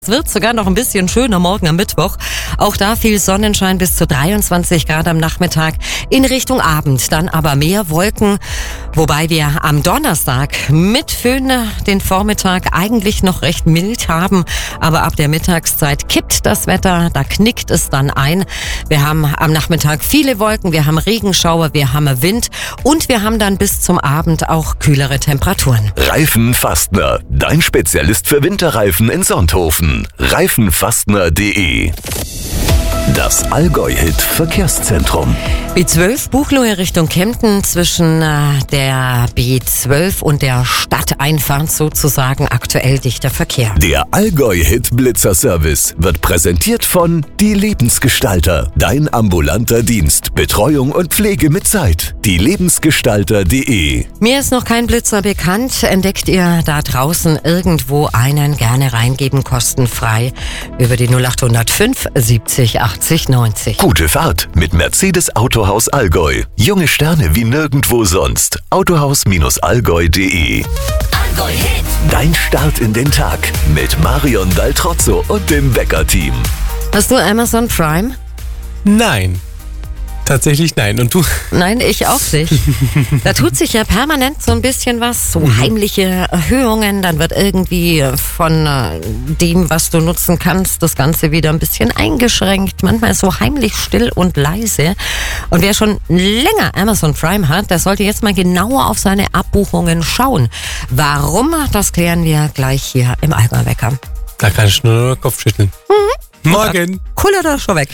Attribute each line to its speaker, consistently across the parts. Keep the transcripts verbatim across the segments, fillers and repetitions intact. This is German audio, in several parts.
Speaker 1: Es wird sogar noch ein bisschen schöner morgen am Mittwoch. Auch da viel Sonnenschein bis zu dreiundzwanzig Grad am Nachmittag. In Richtung Abend dann aber mehr Wolken. Wobei wir am Donnerstag mit Föhn den Vormittag eigentlich noch recht mild haben. Aber ab der Mittagszeit kippt das Wetter, da knickt es dann ein. Wir haben am Nachmittag viele Wolken, wir haben Regenschauer, wir haben Wind und wir haben dann bis zum Abend auch kühlere Temperaturen.
Speaker 2: Reifenfastner, dein Spezialist für Winterreifen in Sonthofen. Reifenfastner punkt de. Das Allgäu-Hit Verkehrszentrum.
Speaker 1: B zwölf Buchloe Richtung Kempten, zwischen äh, der B zwölf und der Stadteinfahrt sozusagen aktuell dichter Verkehr.
Speaker 2: Der Allgäu-Hit Blitzer-Service wird präsentiert von Die Lebensgestalter. Dein ambulanter Dienst, Betreuung und Pflege mit Zeit. Die Lebensgestalter punkt de.
Speaker 1: Mir ist noch kein Blitzer bekannt. Entdeckt ihr da draußen irgendwo einen, gerne reingeben, kostenfrei über die null acht null fünf siebzig achtzig neunzig.
Speaker 2: Gute Fahrt mit Mercedes Autohaus Allgäu. Junge Sterne wie nirgendwo sonst. Autohaus Allgäu punkt de.
Speaker 3: Allgäu-Hit.
Speaker 2: Dein Start in den Tag mit Marion Daltrozzo und dem Wecker-Team.
Speaker 1: Hast du Amazon Prime?
Speaker 4: Nein. Tatsächlich nein. Und du?
Speaker 1: Nein, ich auch nicht. Da tut sich ja permanent so ein bisschen was, so heimliche Erhöhungen, dann wird irgendwie von äh, dem, was du nutzen kannst, das Ganze wieder ein bisschen eingeschränkt, manchmal so heimlich still und leise. Und wer schon länger Amazon Prime hat, der sollte jetzt mal genauer auf seine Abbuchungen schauen. Warum? Das klären wir gleich hier im Allgäu-Wecker.
Speaker 4: Da kann ich nur noch Kopfschütteln. Mhm. Morgen.
Speaker 1: Cool oder schon weg?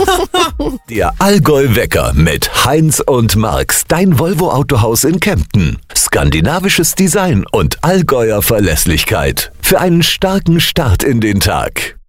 Speaker 2: Der Allgäu-Wecker mit Heinz und Marx, dein Volvo-Autohaus in Kempten. Skandinavisches Design und Allgäuer Verlässlichkeit. Für einen starken Start in den Tag.